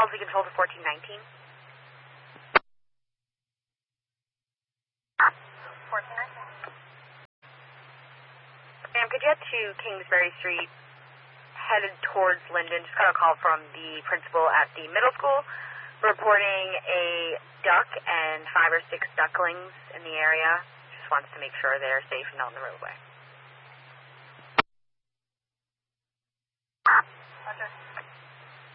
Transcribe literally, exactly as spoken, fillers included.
Policy control to fourteen nineteen. fourteen nineteen. Ma'am, could you head to Kingsbury Street, headed towards Linden? Just got a call from the principal at the middle school reporting a duck and five or six ducklings in the area. Just wants to make sure they're safe and not on the roadway.